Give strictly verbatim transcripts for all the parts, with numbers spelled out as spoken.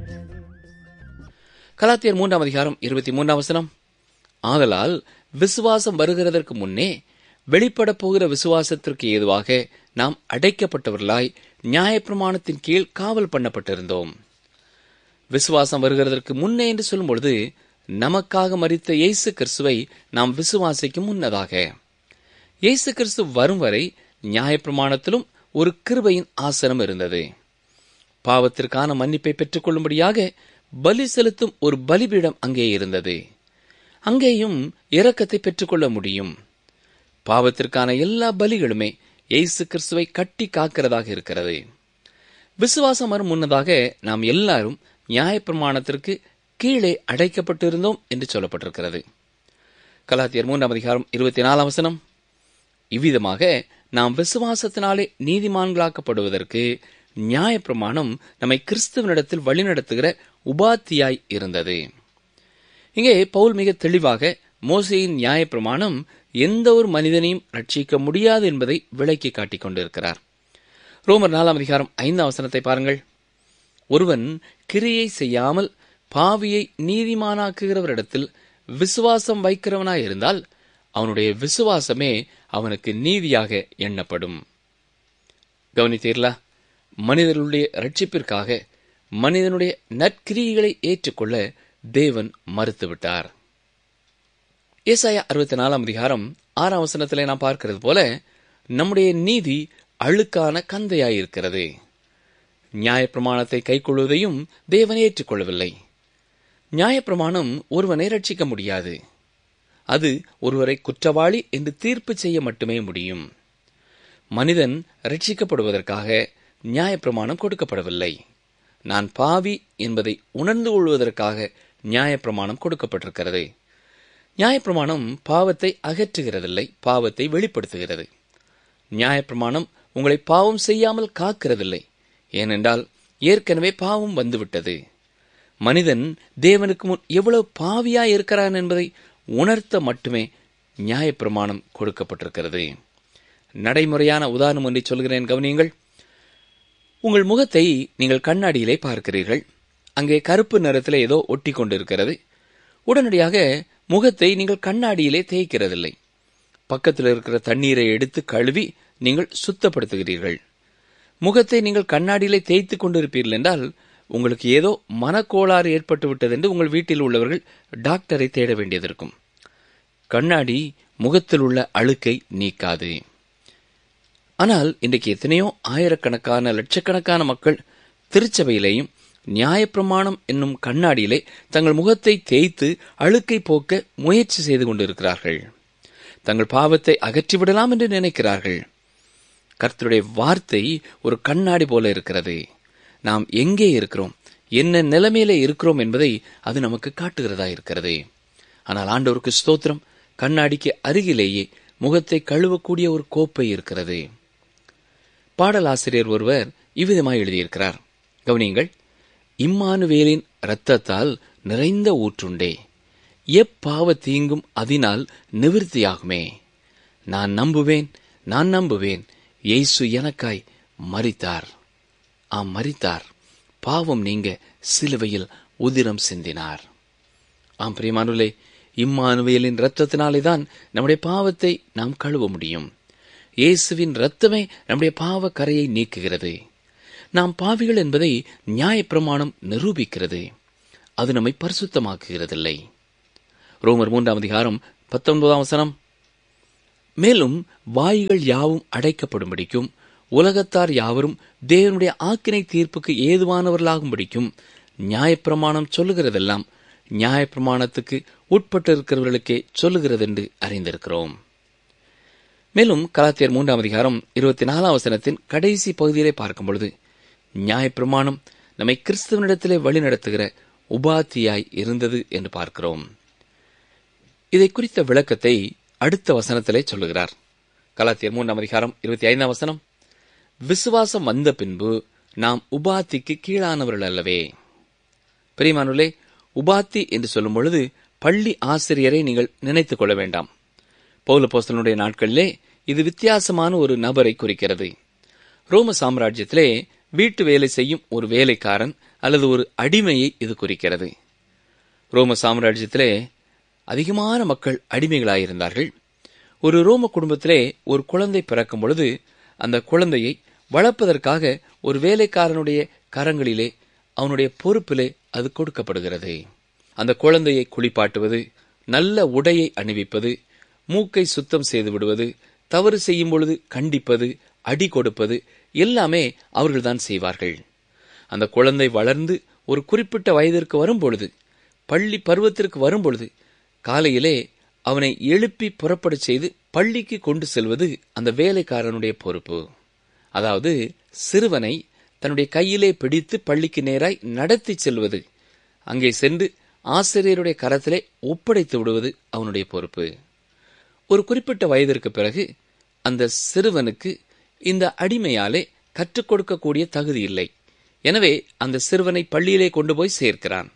கலாத்தியர் மூன்றாம் அதிகாரம் இருபத்தி மூன்றாம் வசனம், ஆதலால் விசுவாசம் வருகிறதற்கு முன்னே வெளிப்பட போகிற விசுவாசத்திற்கு ஏதுவாக நாம் அடைக்கப்பட்டவர்களாய் நியாயப்பிரமாணத்தின் கீழ் காவல் பண்ணப்பட்டிருந்தோம். விசுவாசம் வருகிறதற்கு முன்னே என்று சொல்லும் பொழுது நமக்காக மரித்த இயேசு கிறிஸ்துவை நாம் விசுவாசிக்கும் முன்னதாக, இயேசு கிறிஸ்து வரும் வரை நியாயப்பிரமாணத்திலும் ஒரு கிருபையின் ஆசனம் இருந்தது. பாவத்திற்கான மன்னிப்பை பெற்றுக் கொள்ளும்படியாக பலி செலுத்தும் ஒரு பலிபீடம் அங்கே இருந்தது. அங்கேயும் இரக்கத்தை பெற்றுக்கொள்ள முடியும். பாவத்திற்கான எல்லா பலிகளுமே இயேசு கிறிஸ்துவை கட்டி காக்கிறதாக இருக்கிறது. விசுவாசம் வரும் முன்னதாக நாம் எல்லாரும் நியாயப்பிரமாணத்திற்கு கீழே அடைக்கப்பட்டிருந்தோம் என்று சொல்லப்பட்டிருக்கிறது. கலாத்தியர் மூன்றாம் அதிகாரம் இருபத்தி நாலாம் வசனம், இவ்விதமாக நாம் விசுவாசத்தினாலே நீதிமான்களாக்கப்படுவதற்கு நியாயப்பிரமாணம் நம்மை கிறிஸ்துவனிடத்தில் வழிநடத்துகிற உபாத்தியாய் இருந்தது. இங்கே பவுல் மிக தெளிவாக மோசேயின் நியாயப்பிரமாணம் எந்த ஒரு மனிதனையும் ரட்சிக்க முடியாது என்பதை விளக்கி காட்டிக் கொண்டிருக்கிறார். ரோமர் நாலாம் அதிகாரம் ஐந்தாம் வசனத்தை பாருங்கள். ஒருவன் கிரியை செய்யாமல் பாவியை நீதிமானாக்குகிறவரிடத்தில் விசுவாசம் வைக்கிறவனாயிருந்தால் அவனுடைய விசுவாசமே அவனுக்கு நீதியாக எண்ணப்படும். கவனித்தீர்களா? மனிதனுடைய ரட்சிப்பிற்காக மனிதனுடைய நற்கிரியைகளை ஏற்றுக்கொள்ள தேவன் மறுத்துவிட்டார். ஏசாயா அறுபத்தி நாலாம் அதிகாரம் ஆறாம் வசனத்திலே நாம் பார்க்கிறது போல நம்முடைய நீதி அழுக்கான கந்தையாயிருக்கிறது. நியாயப்பிரமாணத்தை கைக்கொள்வதையும் தேவன் ஏற்றுக்கொள்ளவில்லை. நியாயப்பிரமாணம் ஒருவனை ரட்சிக்க முடியாது. அது ஒருவரை குற்றவாளி என்று தீர்ப்பு செய்ய மட்டுமே முடியும். மனிதன் ரட்சிக்கப்படுவதற்காக நியாயப்பிரமாணம் கொடுக்கப்படவில்லை. நான் பாவி என்பதை உணர்ந்து கொள்வதற்காக நியாயப்பிரமாணம் கொடுக்கப்பட்டிருக்கிறது. நியாயப்பிரமாணம் பாவத்தை அகற்றுகிறதில்லை, பாவத்தை வெளிப்படுத்துகிறது. நியாயப்பிரமாணம் உங்களை பாவம் செய்யாமல் காக்கிறதில்லை. ஏனென்றால் ஏற்கனவே பாவம் வந்துவிட்டது. மனிதன் தேவனுக்கு முன் எவ்வளவு பாவியாய் இருக்கிறான் என்பதை உணர்த்த மட்டுமே நியாயப்பிரமாணம் கொடுக்கப்பட்டிருக்கிறது. நடைமுறையான உதாரணம் ஒன்றை சொல்கிறேன், கவனியுங்கள். உங்கள் முகத்தை நீங்கள் கண்ணாடியிலே பார்க்கிறீர்கள். அங்கே கருப்பு நிறத்தில் ஏதோ ஒட்டி கொண்டிருக்கிறது. உடனடியாக முகத்தை நீங்கள் கண்ணாடியிலே தேய்க்கிறதில்லை. பக்கத்தில் இருக்கிற தண்ணீரை எடுத்து கழுவி நீங்கள் சுத்தப்படுத்துகிறீர்கள். முகத்தை நீங்கள் கண்ணாடியிலே தேய்த்து கொண்டிருப்பீர்கள் என்றால் உங்களுக்கு ஏதோ மனக்கோளாறு ஏற்பட்டு விட்டது என்று உங்கள் வீட்டில் உள்ளவர்கள் டாக்டரை தேட வேண்டியதற்கும். கண்ணாடி முகத்தில் உள்ள அழுக்கை நீக்காது. ஆனால் இன்றைக்கு எத்தனையோ ஆயிரக்கணக்கான லட்சக்கணக்கான மக்கள் திருச்சபையிலேயும் நியாயப்பிரமாணம் என்னும் கண்ணாடியிலே தங்கள் முகத்தை தேய்த்து அழுக்கை போக்க முயற்சி செய்து கொண்டிருக்கிறார்கள். தங்கள் பாவத்தை அகற்றிவிடலாம் என்று நினைக்கிறார்கள். கர்த்தருடைய வார்த்தை ஒரு கண்ணாடி போல இருக்கிறது. நாம் எங்கே இருக்கிறோம், என்ன நிலைமையிலே இருக்கிறோம் என்பதை அது நமக்கு காட்டுகிறதா இருக்கிறது. ஆனால் ஆண்டவருக்கு ஸ்தோத்திரம், கண்ணாடிக்கு அருகிலேயே முகத்தை கழுவக்கூடிய ஒரு கோப்பை இருக்கிறது. பாடலாசிரியர் ஒருவர் இவ்விதமாய் எழுதியிருக்கிறார், கவனியுங்கள். இம்மானுவேலின் இரத்தத்தால் நிறைந்த ஊற்றுண்டே, எப்பாவ தீங்கும் அதனால் நிவிர்த்தியாகுமே. நான் நம்புவேன், நான் நம்புவேன், இயேசு எனக்காய் மரித்தார். ஆம், மரித்தார். பாவம் நீங்க சிலுவையில் உதிரம் சிந்தினார். ஆம் பிரியமானவர்களே, இம்மானுவேலின் இரத்தத்தினாலேதான் நம்முடைய பாவத்தை நாம் கழுவ முடியும். இயேசுவின் இரத்தமே நம்முடைய பாவ கரையை நீக்குகிறது. நாம் பாவிகள் என்பதை நியாயப்பிரமாணம் நிரூபிக்கிறது. அது நம்மை பரிசுத்தமாக்குகிறதில்லை. ரோமர் மூன்றாம் அதிகாரம் பத்தொன்பதாம் வசனம், மேலும் வாய்கள் யாவும் அடைக்கப்படும்படிக்கும் உலகத்தார் யாவரும் தேவனுடைய ஆக்கினை தீர்ப்புக்கு ஏதுவானவர்களாகும்படிக்கும் நியாயப்பிரமாணம் சொல்லுகிறதெல்லாம் நியாயப்பிரமாணத்துக்கு உட்பட்டிருக்கிறவர்களுக்கே சொல்லுகிறது என்று அறிந்திருக்கிறோம். மேலும் கலாத்தியர் மூன்றாம் அதிகாரம் இருபத்தி நாலாம் வசனத்தின் கடைசி பகுதியிலே பார்க்கும் பொழுது நியாயப்பிரமாணம் நம்மை கிறிஸ்துவனிடத்திலே வழிநடத்துகிற உபாத்தியாய் இருந்தது என்று பார்க்கிறோம். இதை குறித்த விளக்கத்தை அடுத்த வசனத்திலே சொல்லுகிறார். கலாத்தியர் மூன்றாம் அதிகாரம் இருபத்தி ஐந்தாம் வசனம், விசுவாசம் வந்த பின்பு நாம் உபாத்திக்கு கீழானவர்கள் அல்லவே. பிரியமானவர்களே, உபாத்தி என்று சொல்லும் பொழுது பள்ளி ஆசிரியரை நீங்கள் நினைத்துக் கொள்ள வேண்டாம். பவுல் அப்போஸ்தலனுடைய நாட்களிலே இது வித்தியாசமான ஒரு நபரை குறிக்கிறது. ரோம சாம்ராஜ்யத்திலே வீட்டு வேலை செய்யும் ஒரு வேலைக்காரன் அல்லது ஒரு அடிமையை இது குறிக்கிறது. ரோம சாம்ராஜ்யத்திலே அதிகமான மக்கள் அடிமைகளாயிருந்தார்கள். ஒரு ரோம குடும்பத்திலே ஒரு குழந்தை பிறக்கும் பொழுது அந்த குழந்தையை வளர்ப்பதற்காக ஒரு வேலைக்காரனுடைய கரங்களிலே, அவனுடைய பொறுப்பிலே அது கொடுக்கப்படுகிறது. அந்த குழந்தையை குளிப்பாட்டுவது, நல்ல உடையை அணிவிப்பது, மூக்கை சுத்தம் செய்து விடுவது, தவறு செய்யும் பொழுது கண்டிப்பது, அடி கொடுப்பது எல்லாமே அவர்கள்தான் செய்வார்கள். அந்த குழந்தை வளர்ந்து ஒரு குறிப்பிட்ட வயதிற்கு வரும்பொழுது, பள்ளி பருவத்திற்கு வரும்பொழுது, காலையிலே அவனை எழுப்பி புறப்பட செய்து பள்ளிக்கு கொண்டு செல்வது அந்த வேலைக்காரனுடைய பொறுப்பு. அதாவது சிறுவனை தன்னுடைய கையிலே பிடித்து பள்ளிக்கு நேராய் நடத்தி செல்வது, அங்கே சென்று ஆசிரியருடைய கரத்திலே ஒப்படைத்து விடுவது அவனுடைய பொறுப்பு. ஒரு குறிப்பிட்ட வயதிற்கு பிறகு அந்த சிறுவனுக்கு இந்த அடிமையாலே கற்றுக் கொடுக்கக்கூடிய தகுதி இல்லை. எனவே அந்த சிறுவனை பள்ளியிலே கொண்டு போய் சேர்க்கிறான்.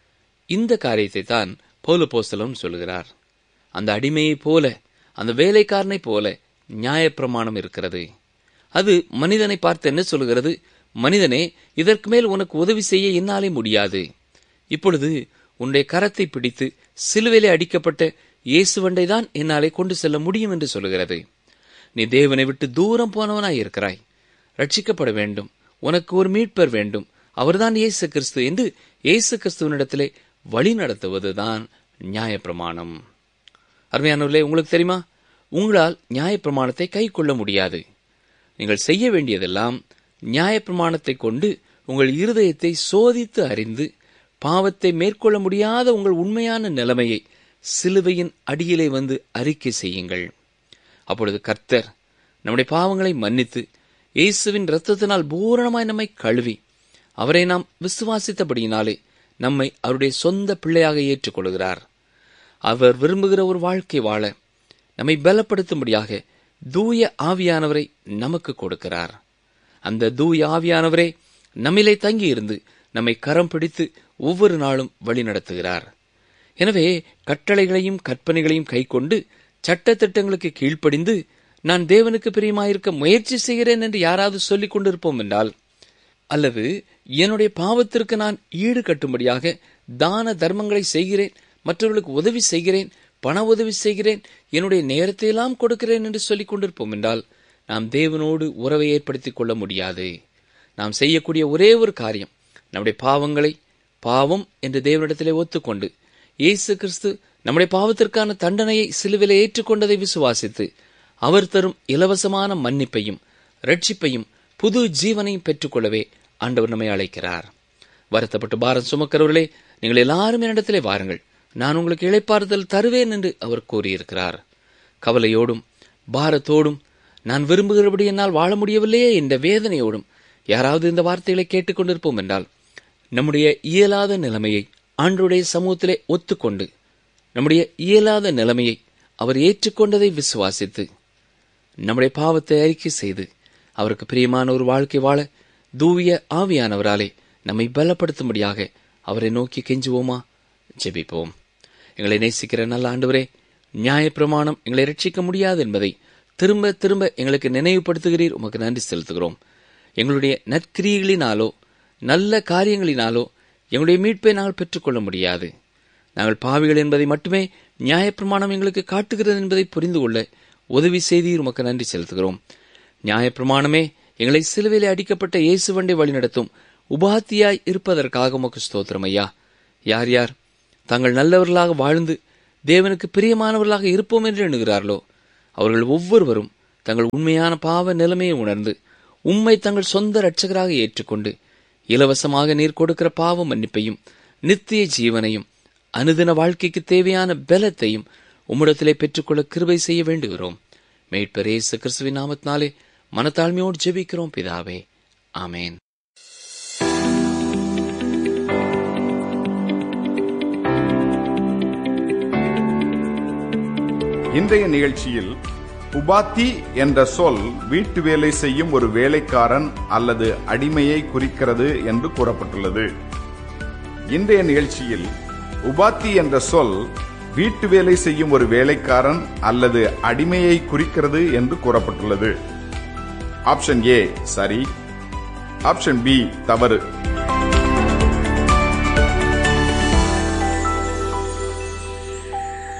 இந்த காரியத்தை தான் பவுல் அப்போஸ்தலன் சொல்கிறார். அந்த அடிமையைப் போல, அந்த வேலைக்காரனைப் போல நியாயப்பிரமாணம் இருக்கிறது. அது மனிதனை பார்த்து என்ன சொல்கிறது? மனிதனே, இதற்கு மேல் உனக்கு உதவி செய்ய என்னாலே முடியாது. இப்பொழுது உன்னுடைய கரத்தை பிடித்து சிலுவையிலே அடிக்கப்பட்ட இயேசுவண்டை தான் என்னாலே கொண்டு செல்ல முடியும் என்று சொல்கிறது. நீ தேவனை விட்டு தூரம் போனவனாய் இருக்கிறாய். ரட்சிக்கப்பட வேண்டும், உனக்கு ஒரு மீட்பர் வேண்டும், அவர்தான் இயேசு கிறிஸ்து என்று இயேசு கிறிஸ்துவனிடத்திலே வழி நடத்துவதுதான் நியாயப்பிரமாணம். அருமையானவர்களே, உங்களுக்கு தெரியுமா, உங்களால் நியாயப்பிரமாணத்தை கை கொள்ள முடியாது. நீங்கள் செய்ய வேண்டியதெல்லாம் நியாயப்பிரமாணத்தை கொண்டு உங்கள் இருதயத்தை சோதித்து அறிந்து பாவத்தை மேற்கொள்ள முடியாத உங்கள் உண்மையான நிலைமையை சிலுவையின் அடியிலே வந்து அறிக்கை செய்யுங்கள். அப்பொழுது கர்த்தர் நம்முடைய பாவங்களை மன்னித்து இயேசுவின் இரத்தத்தினால் பூரணமாய் நம்மை கழுவி, அவரை நாம் விசுவாசித்தபடியினாலே நம்மை அவருடைய சொந்த பிள்ளையாக ஏற்றுக்கொள்கிறார். அவர் விரும்புகிற ஒரு வாழ்க்கை வாழ நம்மை பலப்படுத்தும்படியாக தூய ஆவியானவரை நமக்கு கொடுக்கிறார். அந்த தூய ஆவியானவரே நம்மிலே தங்கியிருந்து நம்மை கரம் பிடித்து ஒவ்வொரு நாளும் வழி நடத்துகிறார். எனவே கட்டளைகளையும் கற்பனைகளையும் கைக்கொண்டு சட்டத்திட்டங்களுக்கு கீழ்ப்படிந்து நான் தேவனுக்கு பிரியமாயிருக்க முயற்சி செய்கிறேன் என்று யாராவது சொல்லிக் கொண்டிருப்போம் என்றால், அல்லது என்னுடைய பாவத்திற்கு நான் ஈடு கட்டும்படியாக தான தர்மங்களை செய்கிறேன், மற்றவர்களுக்கு உதவி செய்கிறேன், பண உதவி செய்கிறேன், என்னுடைய நேரத்தையெல்லாம் கொடுக்கிறேன் என்று சொல்லிக் கொண்டிருப்போம் என்றால், நாம் தேவனோடு உறவை ஏற்படுத்திக் கொள்ள முடியாது. நாம் செய்யக்கூடிய ஒரே ஒரு காரியம், நம்முடைய பாவங்களை பாவம் என்று தேவனிடத்திலே ஒத்துக்கொண்டு இயேசு கிறிஸ்து நம்முடைய பாவத்திற்கான தண்டனையை சிலுவிலே ஏற்றுக்கொண்டதை விசுவாசித்து அவர் தரும் இலவசமான மன்னிப்பையும் ரட்சிப்பையும் புது ஜீவனையும் பெற்றுக்கொள்ளவே ஆண்டவர் நம்மை அழைக்கிறார். வருத்தப்பட்டு பாரம் சுமக்கிறவர்களே, நீங்கள் எல்லாரும் என்னிடத்திலே வாருங்கள், நான் உங்களுக்கு இளைப்பாறுதல் தருவேன் என்று அவர் கூறியிருக்கிறார். கவலையோடும் பாரத்தோடும் நான் விரும்புகிறபடி என்னால் வாழ முடியவில்லையே என்ற வேதனையோடும் யாராவது இந்த வார்த்தைகளை கேட்டுக்கொண்டிருப்போம் என்றால், நம்முடைய இயலாத நிலைமையை ஆண்டவருடைய சமூகத்திலே ஒத்துக்கொண்டு நம்முடைய இயலாத நிலைமையை அவர் ஏற்றுக்கொண்டதை விசுவாசித்து நம்முடைய பாவத்தை அறிக்கை செய்து அவருக்கு பிரியமான ஒரு வாழ்க்கை வாழ தூய ஆவியானவராலே நம்மை பலப்படுத்தும்படியாக அவரை நோக்கி கெஞ்சுவோமா? ஜெபிப்போம். எங்களை நேசிக்கிற நல்ல ஆண்டவரே, நியாயப்பிரமாணம் எங்களை ரட்சிக்க முடியாது என்பதை திரும்ப திரும்ப எங்களுக்கு நினைவுபடுத்துகிறீர். உமக்கு நன்றி செலுத்துகிறோம். எங்களுடைய நற்கிரியைகளினாலோ நல்ல காரியங்களினாலோ எங்களுடைய மீட்பை நாங்கள் பெற்றுக்கொள்ள முடியாது. நாங்கள் பாவிகள் என்பதை மட்டுமே நியாயப்பிரமாணம் எங்களுக்கு காட்டுகிறது என்பதை புரிந்து கொள்ள உதவி செய்தீர். உமக்கு நன்றி செலுத்துகிறோம். நியாயப்பிரமாணமே எங்களை சிலுவையிலே அடிக்கப்பட்ட இயேசுவண்டை வழிநடத்தும் உபாத்தியாய் இருப்பதற்காக உமக்கு ஸ்தோத்திரம் ஐயா. யார் யார் தாங்கள் நல்லவர்களாக வாழ்ந்து தேவனுக்கு பிரியமானவர்களாக இருப்போம் என்று எண்ணுகிறார்களோ அவர்கள் ஒவ்வொருவரும் தங்கள் உண்மையான பாவ நிலைமையை உணர்ந்து உம்மை தங்கள் சொந்த இரட்சகராக ஏற்றுக்கொண்டு இலவசமாக நீர் கொடுக்கிற பாவ மன்னிப்பையும் நித்திய ஜீவனையும் அனுதின வாழ்க்கைக்கு தேவையான பலத்தையும் உம்மிடத்திலே பெற்றுக்கொள்ள கிருபை செய்ய வேண்டுகிறோம். மீட்பர் இயேசு கிறிஸ்துவின் நாமத்தினாலே மனத்தாழ்மையோடு ஜெபிக்கிறோம் பிதாவே, ஆமேன். இன்றைய நிகழ்ச்சியில் உபாத்தி என்ற சொல் வீட்டு வேலை செய்யும் ஒரு வேலைக்காரன் அல்லது அடிமையை குறிக்கிறது என்று கூறப்பட்டுள்ளது. இன்றைய நிகழ்ச்சியில் உபாத்தி என்ற சொல் வீட்டு வேலை செய்யும் ஒரு வேலைக்காரன் அல்லது அடிமையை குறிக்கிறது என்று கூறப்பட்டுள்ளது. ஆப்ஷன் ஏ சரி, ஆப்ஷன் பி தவறு.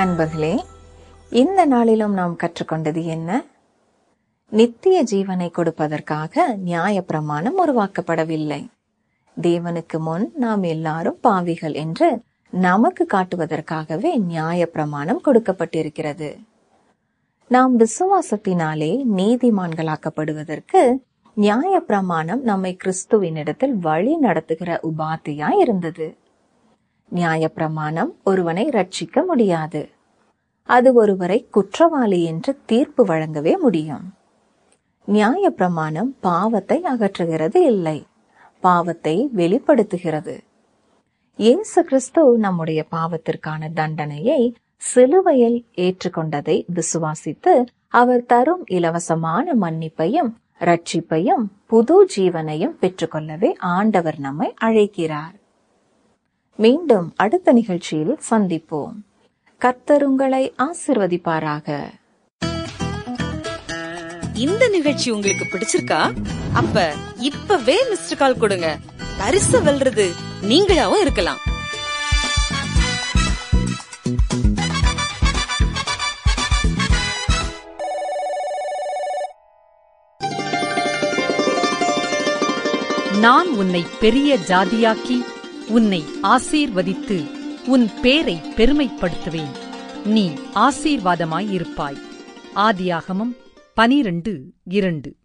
அன்பர்களே, இந்த நாளிலும் நாம் கற்றுக்கொண்டது என்ன? நித்திய ஜீவனை கொடுப்பதற்காக நியாயப்பிரமாணம் உருவாக்கப்படவில்லை. தேவனுக்கு முன் நாம் எல்லாரும் பாவிகள் என்று நமக்கு காட்டுவதற்காகவே நியாயப்பிரமாணம் கொடுக்கப்பட்டிருக்கிறது. நாம் விசுவாசத்தினாலே நீதிமான்களாக்கப்படுவதற்கு நியாயப்பிரமாணம் நம்மை கிறிஸ்துவினிடத்தில் வழி நடத்துகிற உபாத்தியாய் இருந்தது. நியாயப்பிரமாணம் ஒருவனை ரட்சிக்க முடியாது. அது ஒருவரை குற்றவாளி என்று தீர்ப்பு வழங்கவே முடியும். நியாயப்பிரமாணம் பாவத்தை அகற்றுகிறது இல்லை, பாவத்தை வெளிப்படுத்துகிறது. இயேசு கிறிஸ்து நம்முடைய பாவத்திற்கான தண்டனையை சிலுவையில் ஏற்றுக்கொண்டதை விசுவாசித்து அவர் தரும் இலவசமான மன்னிப்பையும் ரட்சிப்பையும் புது ஜீவனையும் பெற்றுக்கொள்ளவே ஆண்டவர் நம்மை அழைக்கிறார். மீண்டும் அடுத்த நிகழ்ச்சியில் சந்திப்போம். கர்த்தர் உங்களை ஆசீர்வதிப்பாராக. இந்த நிகழ்ச்சி உங்களுக்கு பிடிச்சிருக்கா? அப்ப இப்பவே மிஸ்டர் கால் கொடுங்க. பரிசு வெல்றது நீங்களாவும் இருக்கலாம். நான் உன்னை பெரிய ஜாதியாக்கி உன்னை ஆசீர்வதித்து உன் பேரை பெருமைப்படுத்துவேன். நீ ஆசீர்வாதமாயிருப்பாய். ஆதியாகமம் பனிரண்டு இரண்டு.